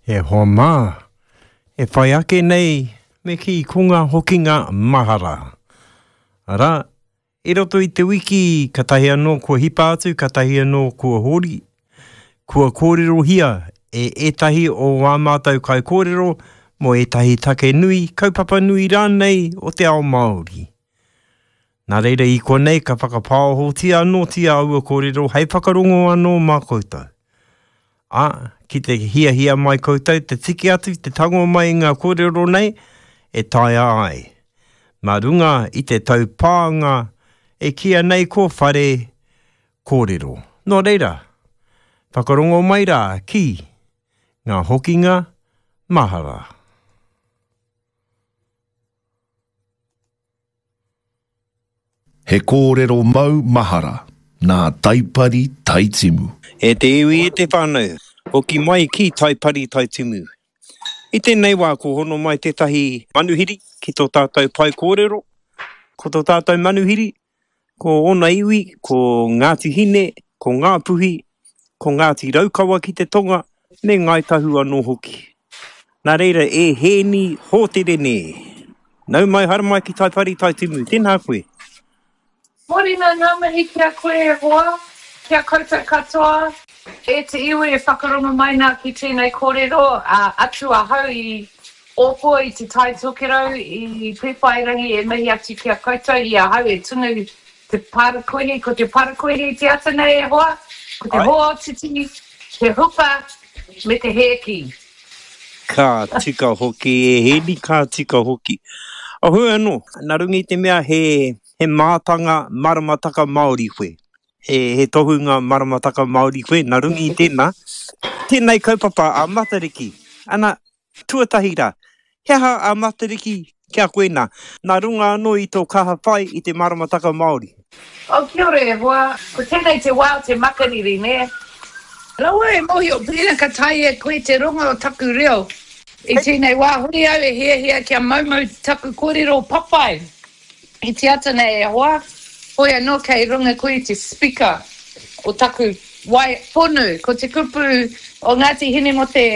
E hoa mā, e whai ake nei me ki kunga hokinga mahara. Ara, e roto i te wiki, ka tahi anō kua hipa atu, ka tahi anō kua hori, kua kōrero hia, e tahi o wā mātou kai kōrero, mo e tahi take nui, kaupapa nui rānei o te ao Māori. Nā reira i kua nei, ka whakapāohotia anō tia aua kōrero, hei whakarongo anō mā koutou. Ki te hia mai koutou, te tiki atu, te tango mai ngā kōrero nei, e tai ai. Mā runga i te tau pānga, e kia nei ko whare kōrero. Nō reira, whakarongo mai rā ki ngā hokinga mahara. He kōrero mau mahara, nā taipari taitimu. E te iwi e te whānau, hoki mai ki taipari taitimu. I tēnei wā ko hono mai tētahi manuhiri ki tō tātou pai kōrero, ko tō tātou manuhiri, ko ona iwi, ko Ngāti Hine, ko Ngāpuhi, ko Ngāti Raukawa ki te tonga, me ngai tahu anō hoki. Nā reira e hēni hōtere ne. Nau mai hara mai ki taipari taitimu, tēnā koe. Morena ngā mihi kia koe e hoa, kia koutou katoa. E te iwi e whakarongo mai nā ki tēnei kōrero, atu a hau i opo i te tai tōkero, i pēwhairangi e mihi atu kia koutou, i a hau e tunu te parakohi, ko te parakohi te ata nei e hoa, ko te hoa o titi, te hupa, me te heki. Ka tika hoki, e heni ka tika hoki. Ahu anō, nā rungi te mea he mātanga maramataka Māori koe. He tohunga maramataka Māori koe, nā rungi i tēnā. Tēnei kaupapa a Matariki. Ana, tuatahi rā. Heha a Matariki kia koe nā. Nā runga anō i tō kaha whai i te maramataka Māori. O kia ore e hoa, ko tēnei te wao te makariri, ne? Raua e mohi o pēna ka tai e koe te runga o taku reo. I tēnei wā huri au e hea kia maumau taku kōrero papai. I te ata nei e hoa, hoi anō kei runga koe te speaker o taku wai whonu, ko te kupu o Ngāti Hine mo te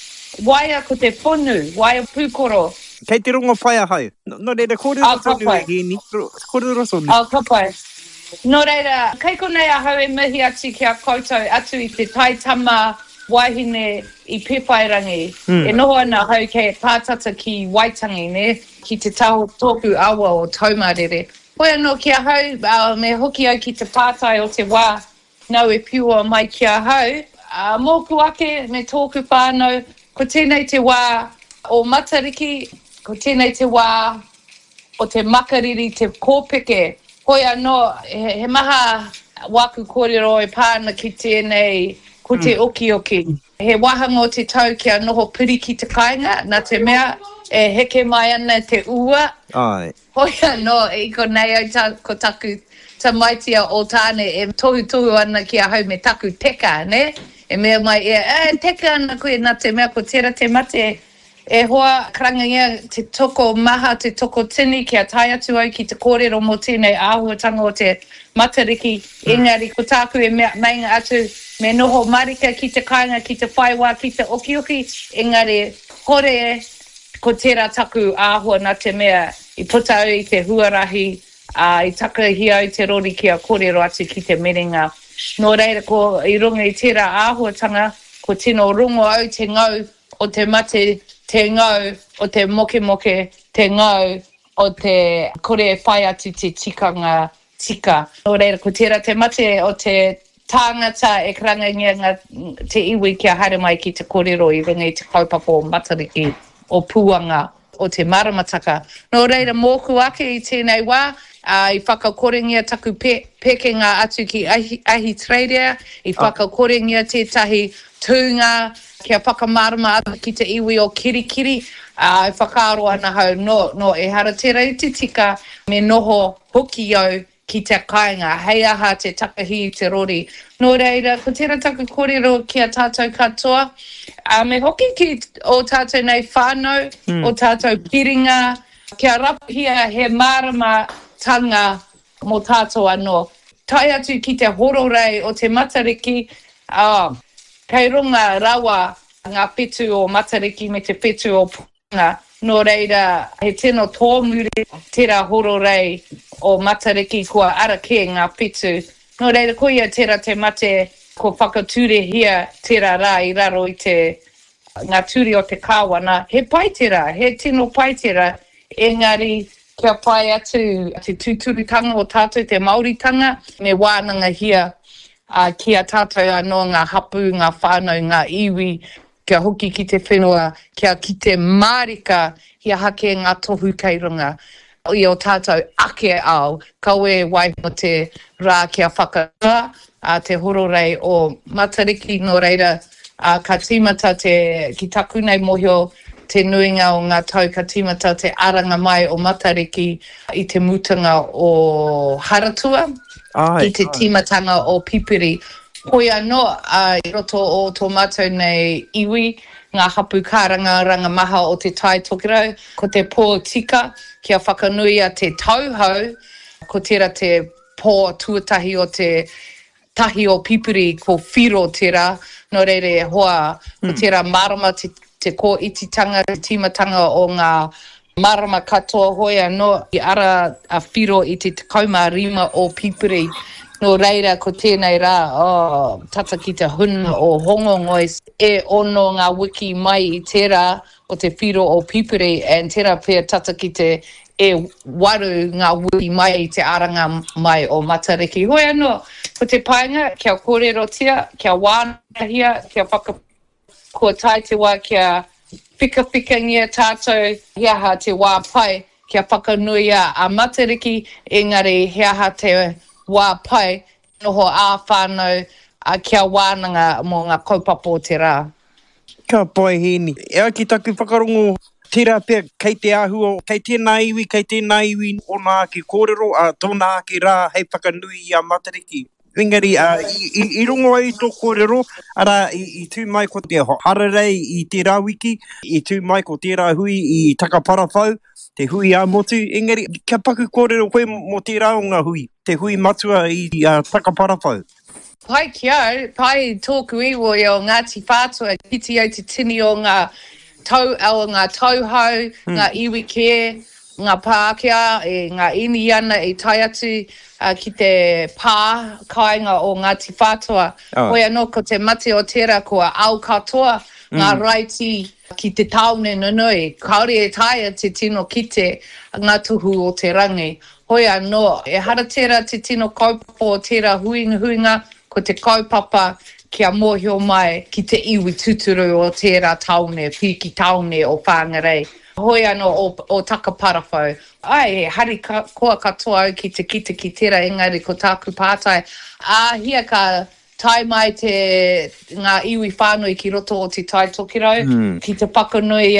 waia ko te whonu, waia pūkoro. Kei te runga whaia hau. No reira, kōrero tonu e hēni. Kōrero tonu. Kapai. No reira, kei konei a hau e mihi atu kia koutou atu i te taitama waihine i pēwhairangi. E noho ana hau kei pātata ki Waitangi, ne? Ki te taho tōku awa o Taumarere. Hoi anō kia hau, me hoki au ki te pātai o te wā, nau e piua mai kia hau. Mōku ake me tōku whānau, ko tēnei te wā o Matariki, ko tēnei te wā o te makariri, te kōpeke. Hoi anō, he maha waku kōrero e pāna ki tēnei, ko te oki. He wahanga o te tau kia noho piri ki te kāinga, nā te mea, e heke mai ana te ua. Ai. Hoi anō, i ko nei au ko taku tamaitia o tāne, e tohu ana ki a hau me taku teka, ne? E mea mai teka ana koe nā te mea ko tera te mate. E hoa karangia te toko maha, te toko tini kia tai atu au ki te kōrero mo tēnei āhuatanga o te Matariki. Engari, ko tāku e meinga atu me noho marika ki te kāinga, ki te whaiwā, ki te oki. Engari, hore ko tērā taku āhua nā te mea i puta au i te huarahi, i takahi au te rori kia kōrero atu ki te merenga. Nō reira, ko i runga i tērā āhuatanga, ko tino rungo au te ngau o te mate, te ngau o te moke, te ngau o te kore whai atu te tikanga tika. Nō reira, ko tērā te mate o te tāngata e karangangia te iwi kia haere mai ki te kōrero i runga i te kaupapa o Matariki o Puanga o te maramataka. Nō reira, mōku ake i tēnei wā, i whakakorengia taku pekenga atu ki ahi trader, i whakakorengia tētahi tūnga kia whakamarama atu ki te iwi o kirikiri, i whakaaro ana hau no e hara tērā i te tika me noho hoki au ki te kāinga, hei aha te takahi te rori. Nō reira, ko tērā taku kōrero kia tātou katoa, me hoki ki o tātou nei whānau, o tātou piringa, kia rapihia he marama tanga mo tātou anō. Tai atu ki te hororei o te Matariki, kei runga rawa ngā whetū o Matariki me te whetū o Punga. Nō reira, he tino tōmure tera horo rei o Matariki kua arake ngā whetū. Nō reira, ko ia tera te mate ko whakature hia tera rā I raro I te ngā turi o te kāwana. He paitera, he tino paitera, engari kia pai atu te tūturitanga o tātou te Māoritanga, me wānanga hia kia tātou anō ngā hapu, ngā whānau, ngā iwi, kia hoki ki te whenua, kia ki te mārika, hia hake ngā tohu kei runga. I o tātou ake au, kaue wai mo te rā kia whakarua, te hororei o Matariki no reira, ka tīmata ki taku nei mohio, te nuinga o ngā tau ka tīmata te aranga mai o Matariki I te mutunga o Haratua, I te tīmatanga o Pipiri. Hoi anō, I roto o tō mātou nei iwi, ngā hapu kāranga rangamaha o te tai tokirau, ko te pō tika, kia whakanui a te tauhau, ko tera te pō tuatahi o te tahi o Pipiri, ko whiro tera, no reire hoa, ko tera marama te ko ititanga, te tīmatanga o ngā marama katoa hoi anō, I ara a whiro I te kaumārima o Pipiri. No reira, ko tēnei rā, tata ki te huna o Hongongoi, ono ngā wiki mai I tērā o te whiro o Pipiri, and tērā pia tata ki te waru ngā wiki mai I te aranga mai o Matariki. Hoi anō, ko te painga, kia kōrerotia, kia wānahia, kia kua tai te wā, kia whika-whikangia tātou, hiaha te wā pai, kia whakanuia a Matariki, engari hiaha te wā pai, noho ā whānau, kia wānanga mō ngā kaupapa o te rā. Ka pai hēni. Ea ki taku whakarongo, tērā pia, kei te āhua, kei tēnā iwi, o nā ake kōrero, tōna ake rā, hei whakanui a Matariki. Engari, I rongo ai tō kōrero, ara I tū mai ko te hararei I tērā wiki, I tū mai ko tērā hui I takaparawhau, te hui a motu. Engari, kia paku kōrero koe mo tērā o ngā hui, te hui matua I takaparawhau. Pai kia, pai tōku iwo I o Ngāti Whātua, kiti au te tini o ngā tauhau, ngā iwi kē, ngā Pākehā, ngā iniana tai atu ki te pā kāinga o Ngāti Whātua. Hoi anō ko te mate o tērā kua au katoa, ngā raiti ki te taone nunui. Kaore taia te tino kite ngā tuhu o te rangi. Hoi anō, hara tērā te tino kaupapa o tērā huinga, ko te kaupapa kia mōhio mai ki te iwi tuturu o tērā taone, piki taone o whāngarei. Hoi anō o takaparawhau. Ai, hari koa katoa au ki te kite ki tērā engari ko tāku pātai. Hia ka tai mai ngā iwi whānui ki roto o te tai tokirau, ki te pakanui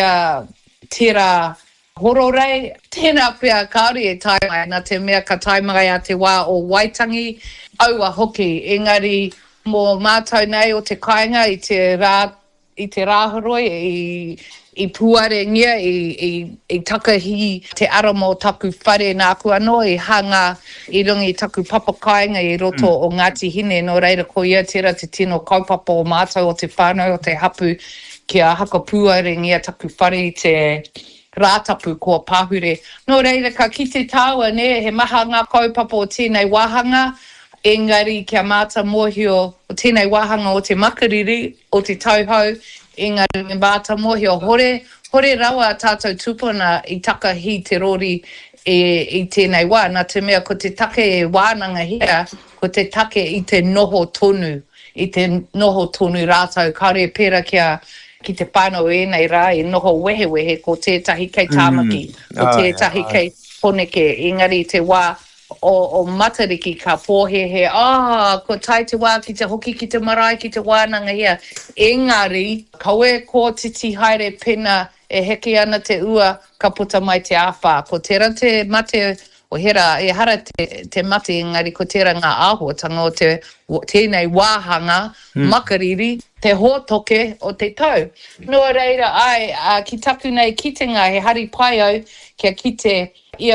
tērā hororei. Tēnā pia kaori tai mai, nā te mea ka tai mai a te wā o Waitangi, aua hoki, engari mō mātou nei o te kāinga I te rāharoi, I puare ngia, I takahi te aramo taku whare nāku anō, I hanga I rungi taku papa kāinga I roto o Ngāti Hine, no reira ko ia tera te tino kaupapa o mātou o te whānau o te hapu kia haka puare ngia taku whare I te rātapu ko pāhure. No reira ka ki te tāua ne, he maha ngā kaupapa o tēnei wāhanga, engari kia māta mōhio o tēnei wāhanga o te makariri, o te tauhau, engari me māta mōhio hore rawa tātou tupuna I takahi te rori I tēnei wā. Nā te mea ko te take wānanga hea, ko te take I te noho tonu, I te noho tonu rātou, kaore pēra ki te whānau nei rā, I noho wehe ko tētahi kei tāmaki, ko tētahi kei poneke, engari te wā o Matariki ka pōhehe, ko tai te wā ki te hoki ki te marae ki te wānanga hea. Engari, kaue ko titi haere pena heke ana te ua ka puta mai te āwha. Ko tera te mate o hera, hara te mate engari ko tera ngā āhuatanga o tēnei wāhanga, makariri, te hōtoke o te tau. Noa reira ki taku nei kitenga he hari pai au kia kite ia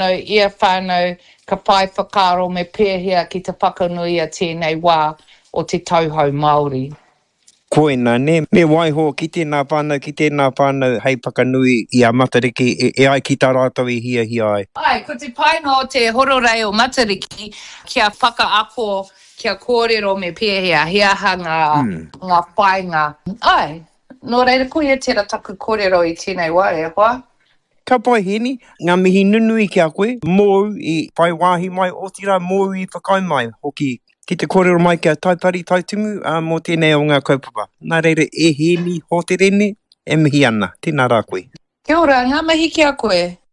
whānau, ka pai whakaro me pēhea ki te whakanui a tēnei wā o te tauhau Māori. Koina, ne? Me waiho ki tēnā whānau, hei pakanui i a Matariki, e ai ki tā rātou I hia ai. Ai, ko te paino o te hororei o Matariki, kia whakaako, kia kōrero me pēhea, hiaha ngā whainga. Ai, nō reira koe e tera taku kōrero I tēnei wā e hoa. Ka pai heni, ngā mihi nunui ki a koe, mōu I whai wāhi mai o tira, mōu I whakai mai, hoki ki te kōrero mai kia taipari tautumu mō tēnei o ngā kaupapa. Nā reira e heni ho te rene, e mihi ana. Tēnā rā koe. Kia ora, ngā mahi ki a koe.